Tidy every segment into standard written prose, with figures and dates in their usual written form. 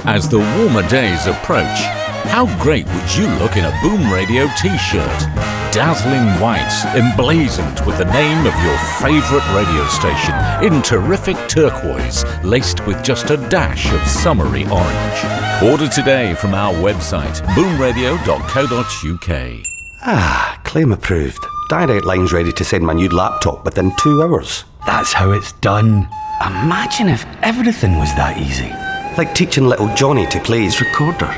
As the warmer days approach, how great would you look in a Boom Radio t-shirt? Dazzling white, emblazoned with the name of your favourite radio station in terrific turquoise, laced with just a dash of summery orange. Order today from our website, boomradio.co.uk. Claim approved. Direct Line's ready to send my new laptop within 2 hours. That's how it's done. Imagine if everything was that easy. Like teaching little Johnny to play his recorder.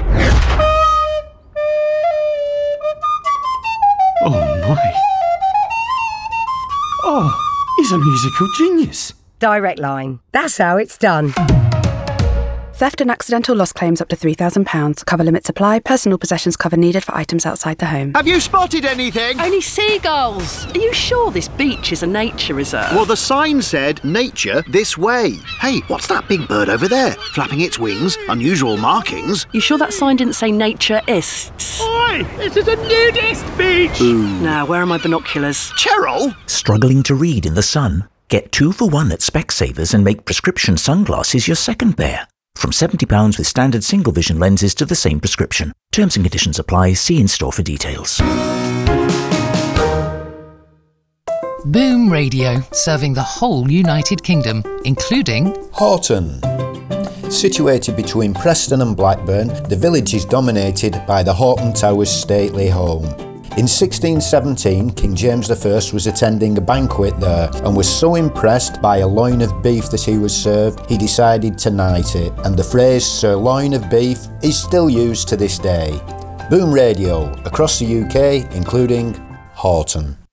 Oh my. Oh, he's a musical genius. Direct Line. That's how it's done. Theft and accidental loss claims up to £3,000. Cover limits apply. Personal possessions cover needed for items outside the home. Have you spotted anything? Only seagulls. Are you sure this beach is a nature reserve? Well, the sign said, nature this way. Hey, what's that big bird over there? Flapping its wings, unusual markings. You sure that sign didn't say naturists? Oi, this is a nudist beach. Now, where are my binoculars? Cheryl? Struggling to read in the sun? Get 2 for 1 at Specsavers and make prescription sunglasses your second pair. From £70 with standard single vision lenses to the same prescription. Terms and conditions apply. See in store for details. Boom Radio, serving the whole United Kingdom, including Horton. Situated between Preston and Blackburn, the village is dominated by the Horton Towers stately home. In 1617, King James I was attending a banquet there and was so impressed by a loin of beef that he was served, he decided to knight it, and the phrase sirloin of beef is still used to this day. Boom Radio, across the UK, including Horton.